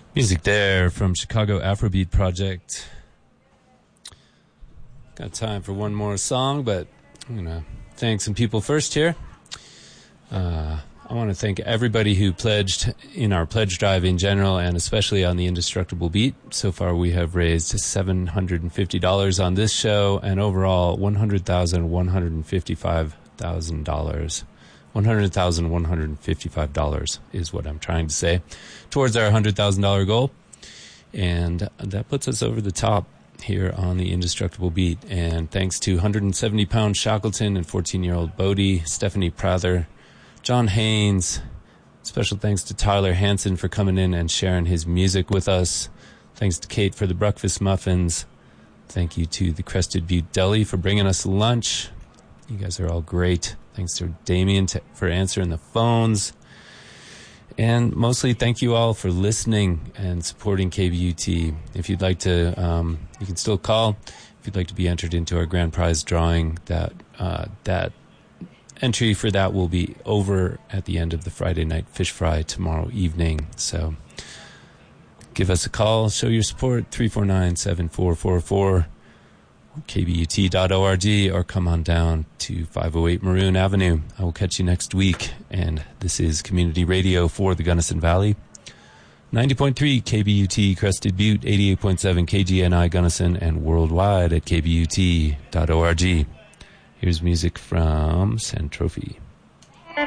Music there from Chicago Afrobeat Project. Got time for one more song, but I'm going to thank some people first here. I want to thank everybody who pledged in our pledge drive in general, and especially on the Indestructible Beat. So far, we have raised $750 on this show, and overall $100,155,000. $100,155 is what I'm trying to say, towards our $100,000 goal. And that puts us over the top here on the Indestructible Beat. And thanks to 170-pound Shackleton and 14-year-old Bodie, Stephanie Prather, John Haynes. Special thanks to Tyler Hansen for coming in and sharing his music with us. Thanks to Kate for the breakfast muffins. Thank you to the Crested Butte Deli for bringing us lunch. You guys are all great. Thanks to Damien for answering the phones. And mostly thank you all for listening and supporting KBUT. If you'd like to, you can still call. If you'd like to be entered into our grand prize drawing, that entry for that will be over at the end of the Friday night fish fry tomorrow evening. So give us a call, show your support, 349-7444, kbut.org, or come on down to 508 Maroon Avenue. I will catch you next week. And this is Community Radio for the Gunnison Valley. 90.3 KBUT Crested Butte, 88.7 KGNI Gunnison, and worldwide at kbut.org. Here's music from Sand Trophy.